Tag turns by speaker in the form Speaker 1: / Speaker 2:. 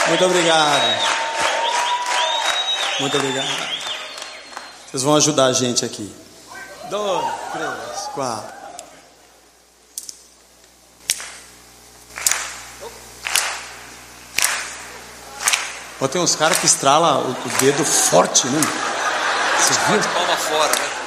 Speaker 1: Muito obrigado. Muito obrigado. Vocês vão ajudar a gente aqui. 2, 3, 4.
Speaker 2: Ó, tem uns caras que estralam o dedo forte, né?
Speaker 3: Vocês viram? Palma fora, né?